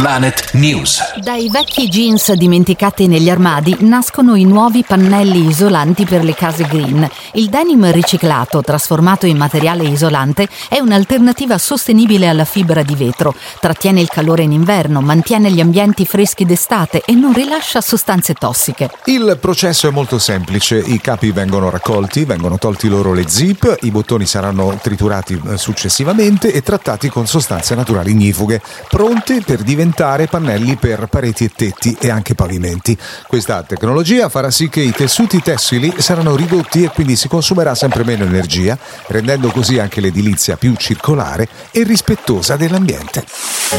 Planet News. Dai vecchi jeans dimenticati negli armadi nascono i nuovi pannelli isolanti per le case green. Il denim riciclato, trasformato in materiale isolante, è un'alternativa sostenibile alla fibra di vetro. Trattiene il calore in inverno, mantiene gli ambienti freschi d'estate e non rilascia sostanze tossiche. Il processo è molto semplice. I capi vengono raccolti, vengono tolti loro le zip, i bottoni saranno triturati successivamente e trattati con sostanze naturali ignifughe, pronte per diventare pannelli per pareti e tetti e anche pavimenti. Questa tecnologia farà sì che i tessuti tessili saranno ridotti e quindi si consumerà sempre meno energia, rendendo così anche l'edilizia più circolare e rispettosa dell'ambiente.